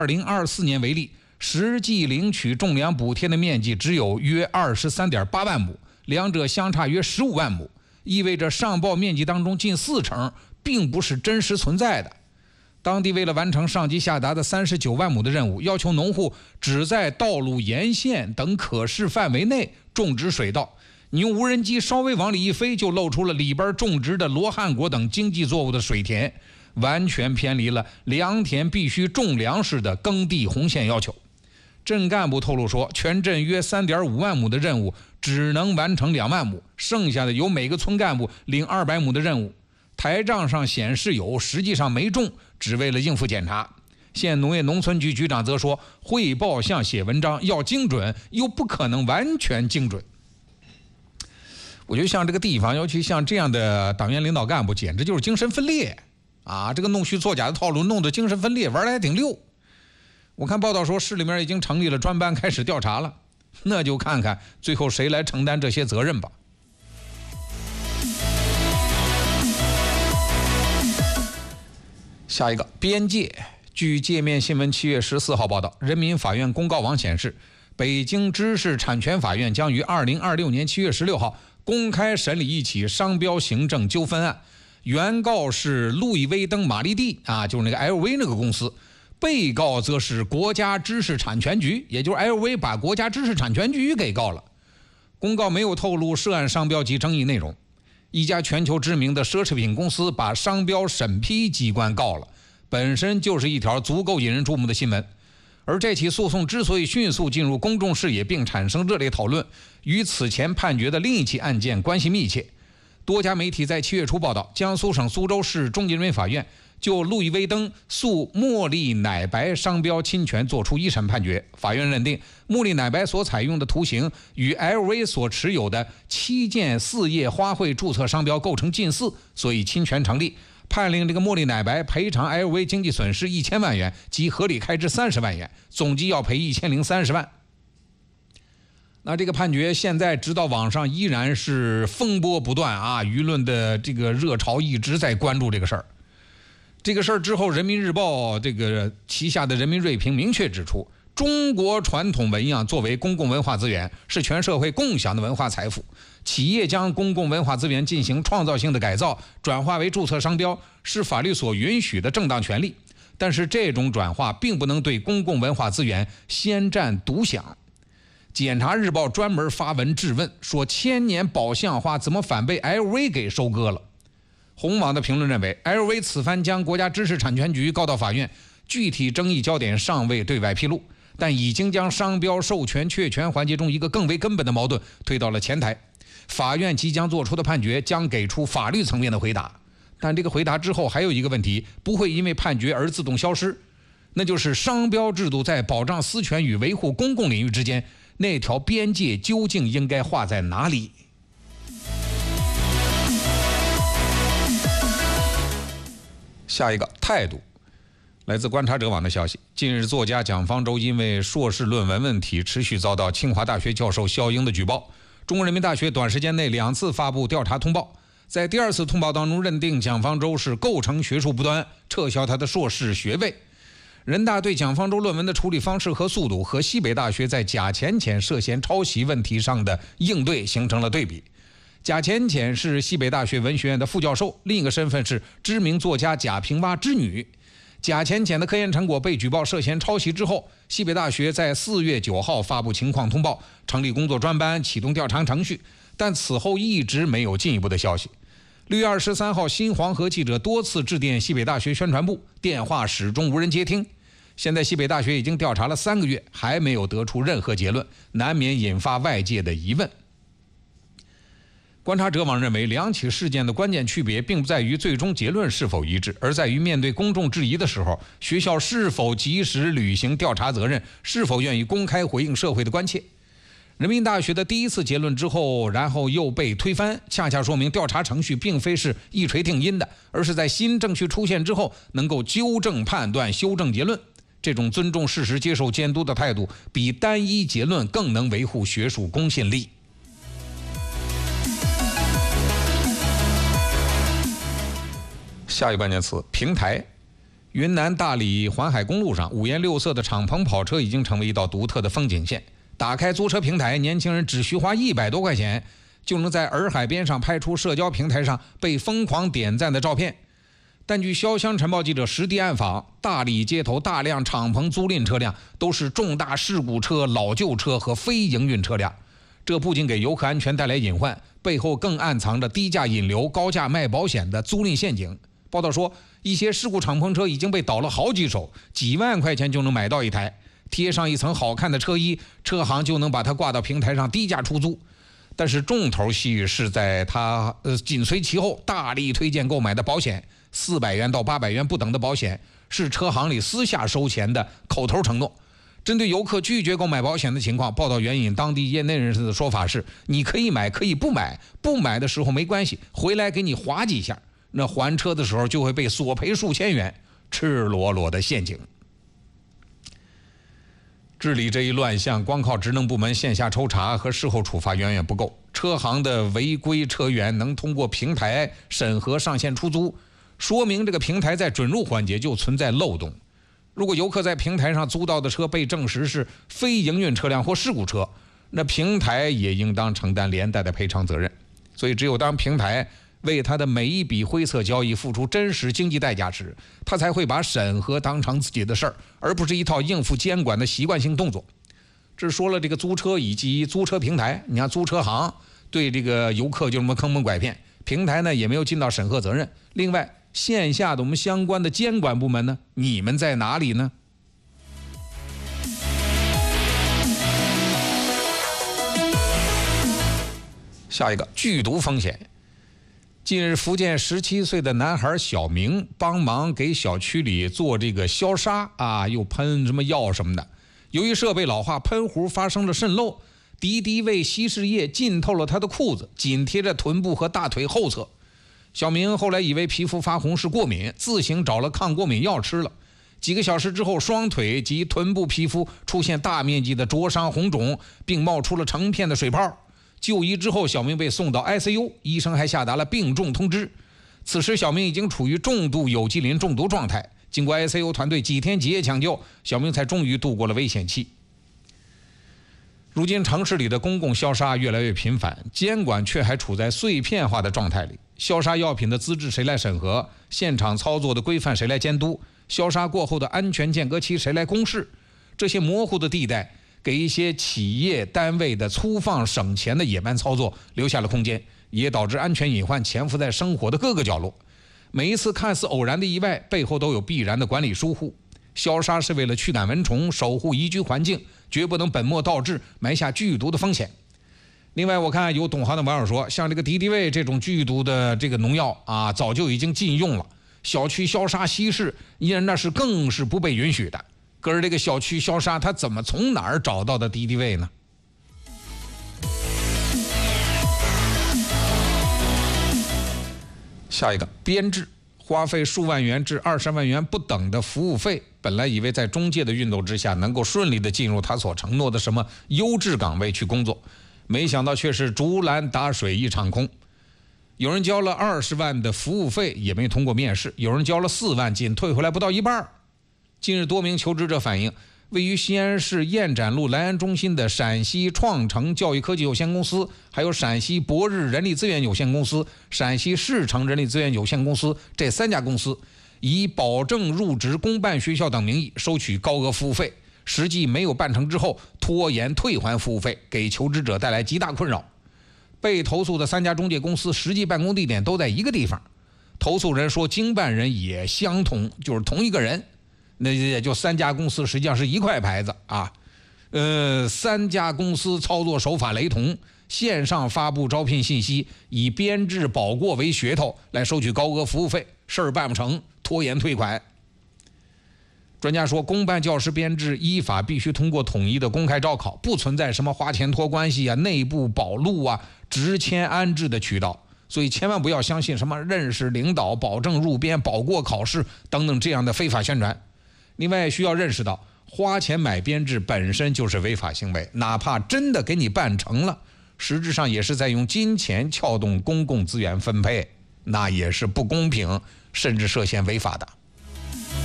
2024年为例，实际领取种粮补贴的面积只有约23.8万亩，两者相差约15万亩，意味着上报面积当中近40%并不是真实存在的。当地为了完成上级下达的39万亩的任务，要求农户只在道路沿线等可视范围内种植水稻。你用无人机稍微往里一飞，就露出了里边种植的罗汉果等经济作物的水田，完全偏离了良田必须种粮食的耕地红线要求。镇干部透露说，全镇约3.5万亩的任务只能完成2万亩，剩下的由每个村干部领200亩的任务。台账上显示有，实际上没种，只为了应付检查。县农业农村局局长则说，汇报像写文章，要精准，又不可能完全精准。我觉得像这个地方，尤其像这样的党员领导干部，简直就是精神分裂啊！这个弄虚作假的套路弄得精神分裂，玩得还挺溜。我看报道说，市里面已经成立了专班开始调查了，那就看看最后谁来承担这些责任吧。下一个，边界。据界面新闻7月14号报道，人民法院公告网显示，北京知识产权法院将于2026年7月16号公开审理一起商标行政纠纷案，原告是路易威登玛丽蒂就是那个 LV 那个公司，被告则是国家知识产权局，也就是 LV 把国家知识产权局给告了。公告没有透露涉案商标及争议内容。一家全球知名的奢侈品公司把商标审批机关告了，本身就是一条足够引人注目的新闻。而这起诉讼之所以迅速进入公众视野并产生热烈讨论，与此前判决的另一起案件关系密切。多家媒体在7月初报道，江苏省苏州市中级人民法院就路易威登诉茉莉奶白商标侵权作出一审判决。法院认定，茉莉奶白所采用的图形与 LV 所持有的7件4叶花卉注册商标构成近似，所以侵权成立，判令这个茉莉奶白赔偿 LV 经济损失1000万元及合理开支30万元，总计要赔1030万。那这个判决现在直到网上依然是风波不断舆论的这个热潮一直在关注这个事儿。这个事儿之后，人民日报这个旗下的人民锐评明确指出，中国传统纹样作为公共文化资源，是全社会共享的文化财富，企业将公共文化资源进行创造性的改造，转化为注册商标，是法律所允许的正当权利。但是这种转化并不能对公共文化资源先占独享。检察日报专门发文质问，说千年宝相花怎么反被 LV 给收割了。红网的评论认为， LV 此番将国家知识产权局告到法院，具体争议焦点尚未对外披露，但已经将商标授权确权环节中一个更为根本的矛盾推到了前台。法院即将做出的判决将给出法律层面的回答，但这个回答之后还有一个问题不会因为判决而自动消失，那就是商标制度在保障私权与维护公共领域之间，那条边界究竟应该画在哪里？下一个，态度。来自观察者网的消息，近日作家蒋方舟因为硕士论文问题持续遭到清华大学教授肖英的举报，中国人民大学短时间内2次发布调查通报，在第2次通报当中认定蒋方舟是构成学术不端，撤销他的硕士学位。人大对蒋方舟论文的处理方式和速度和西北大学在贾浅浅涉嫌抄袭问题上的应对形成了对比。贾浅浅是西北大学文学院的副教授，另一个身份是知名作家贾平凹之女。贾浅浅的科研成果被举报涉嫌抄袭之后，西北大学在4月9号发布情况通报，成立工作专班，启动调查程序，但此后一直没有进一步的消息。6月23号，新黄河记者多次致电西北大学宣传部，电话始终无人接听。现在西北大学已经调查了3个月，还没有得出任何结论，难免引发外界的疑问。观察者网认为，两起事件的关键区别并不在于最终结论是否一致，而在于面对公众质疑的时候，学校是否及时履行调查责任，是否愿意公开回应社会的关切。人民大学的第1次结论之后，然后又被推翻，恰恰说明调查程序并非是一锤定音的，而是在新证据出现之后能够纠正判断、修正结论。这种尊重事实、接受监督的态度，比单一结论更能维护学术公信力。下一个关键词，平台。 云南大理环海公路上，五颜六色的敞篷跑车已经成为一道独特的风景线。打开租车平台，年轻人只需花100多块钱，就能在洱海边上拍出社交平台上被疯狂点赞的照片。但据潇湘晨报记者实地暗访，大理街头大量敞篷租赁车辆都是重大事故车、老旧车和非营运车辆，这不仅给游客安全带来隐患，背后更暗藏着低价引流、高价卖保险的租赁陷阱。报道说，一些事故敞篷车已经被倒了好几手，几万块钱就能买到一台，贴上一层好看的车衣，车行就能把它挂到平台上低价出租。但是重头戏是在它紧随其后大力推荐购买的保险，400元到800元不等的保险是车行里私下收钱的口头承诺。针对游客拒绝购买保险的情况，报道援引当地业内人士的说法是：你可以买，可以不买，不买的时候没关系，回来给你划几下，那还车的时候就会被索赔数千元，赤裸裸的陷阱。治理这一乱象，光靠职能部门线下抽查和事后处罚远远不够。车行的违规车源能通过平台审核上线出租，说明这个平台在准入环节就存在漏洞。如果游客在平台上租到的车被证实是非营运车辆或事故车，那平台也应当承担连带的赔偿责任。所以只有当平台为他的每一笔灰色交易付出真实经济代价时，他才会把审核当成自己的事儿，而不是一套应付监管的习惯性动作。这说了这个租车以及租车平台，你看租车行对这个游客就这么坑蒙拐骗，平台呢也没有尽到审核责任。另外，线下的我们相关的监管部门呢，你们在哪里呢？下一个，剧毒风险。近日，福建17岁的男孩小明帮忙给小区里做这个消杀啊，又喷什么药什么的。由于设备老化，喷壶发生了渗漏，敌敌畏稀释液浸透了他的裤子，紧贴着臀部和大腿后侧。小明后来以为皮肤发红是过敏，自行找了抗过敏药吃了。几个小时之后，双腿及臀部皮肤出现大面积的灼伤红肿，并冒出了成片的水泡。就医之后，小明被送到 ICU， 医生还下达了病重通知。此时小明已经处于重度有机磷中毒状态，经过 ICU 团队几天几夜抢救，小明才终于度过了危险期。如今城市里的公共消杀越来越频繁，监管却还处在碎片化的状态里。消杀药品的资质谁来审核？现场操作的规范谁来监督？消杀过后的安全间隔期谁来公示？这些模糊的地带给一些企业单位的粗放省钱的野蛮操作留下了空间，也导致安全隐患潜伏在生活的各个角落。每一次看似偶然的意外，背后都有必然的管理疏忽。消杀是为了驱赶蚊虫，守护宜居环境，绝不能本末倒置，埋下剧毒的风险。另外，我看有懂行的网友说，像这个敌敌畏这种剧毒的这个农药啊，早就已经禁用了。小区消杀稀释，那是更是不被允许的。可是这个小区消杀，他怎么从哪儿找到的敌敌畏呢？下一个，编制。花费数万元至20万元不等的服务费，本来以为在中介的运动之下能够顺利的进入他所承诺的什么优质岗位去工作，没想到却是竹篮打水一场空。有人交了20万的服务费也没通过面试，有人交了4万仅退回来不到一半。近日多名求职者反映，位于西安市燕展路莱安中心的陕西创城教育科技有限公司，还有陕西博日人力资源有限公司、陕西市城人力资源有限公司这3家公司，以保证入职公办学校等名义收取高额服务费，实际没有办成之后拖延退还服务费，给求职者带来极大困扰。被投诉的3家中介公司实际办公地点都在一个地方，投诉人说经办人也相同，就是同一个人。那也就3家公司实际上是一块牌子啊，3家公司操作手法雷同，线上发布招聘信息，以编制保过为噱头来收取高额服务费，事儿办不成，拖延退款。专家说，公办教师编制依法必须通过统一的公开招考，不存在什么花钱托关系啊、内部保录啊、职签安置的渠道，所以千万不要相信什么认识领导、保证入编、保过考试等等这样的非法宣传。另外需要认识到，花钱买编制本身就是违法行为，哪怕真的给你办成了，实质上也是在用金钱撬动公共资源分配，那也是不公平，甚至涉嫌违法的。